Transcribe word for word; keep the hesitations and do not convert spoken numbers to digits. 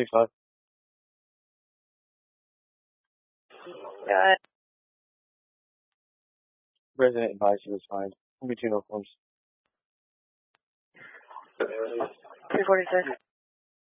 six five. Got it. Resident advised you was fine. Give me two no forms. three forty-six.